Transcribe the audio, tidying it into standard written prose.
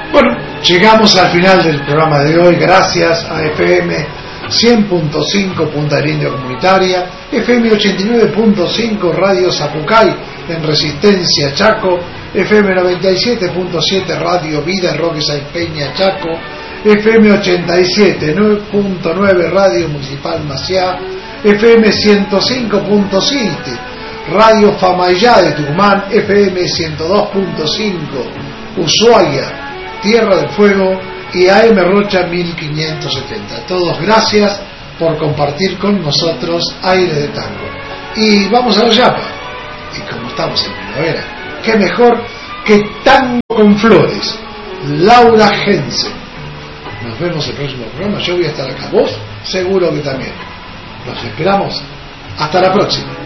Bueno, llegamos al final del programa de hoy, gracias a FM 100.5 Punta del Indio Comunitaria, FM 89.5 Radio Zapucay en Resistencia Chaco, FM 97.7 Radio Vida Roque Peña Chaco, FM 87.9 Radio Municipal Maciá, FM 105.7 Radio Famayá de Tucumán, FM 102.5 Ushuaia Tierra del Fuego y AM Rocha 1570. A todos gracias por compartir con nosotros Aire de Tango. Y vamos a la yapa. Y como estamos en primavera, qué mejor que Tango con Flores, Laura Jensen. Nos vemos el próximo programa. Yo voy a estar acá. ¿Vos? Seguro que también. Los esperamos. Hasta la próxima.